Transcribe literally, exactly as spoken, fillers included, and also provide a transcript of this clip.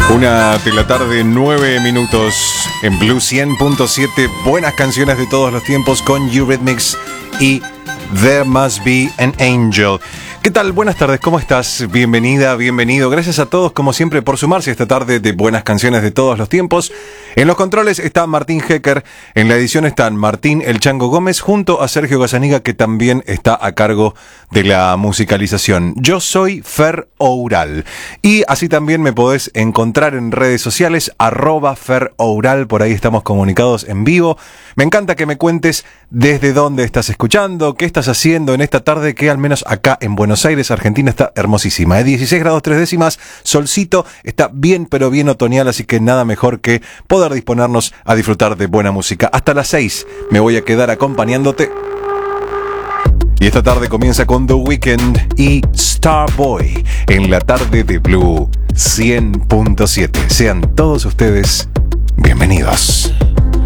Una de la tarde, nueve minutos en Blue cien punto siete. Buenas canciones de todos los tiempos con Eurythmics y There Must Be an Angel. ¿Qué tal? Buenas tardes, ¿cómo estás? Bienvenida, bienvenido. Gracias a todos, como siempre, por sumarse esta tarde de buenas canciones de todos los tiempos. En los controles está Martín Hecker. En la edición están Martín El Chango Gómez junto a Sergio Gazzaniga, que también está a cargo de la musicalización. Yo soy Fer Oural. Y así también me podés encontrar en redes sociales, arroba Fer Oural. Por ahí estamos comunicados en vivo. Me encanta que me cuentes desde dónde estás escuchando, qué estás haciendo en esta tarde, que al menos acá en Buenos Aires, Argentina, está hermosísima. ¿eh? dieciséis grados tres décimas, solcito, está bien pero bien otoñal, así que nada mejor que poder disponernos a disfrutar de buena música. Hasta las seis me voy a quedar acompañándote. Y esta tarde comienza con The Weeknd y Starboy en la tarde de Blue cien punto siete. Sean todos ustedes bienvenidos.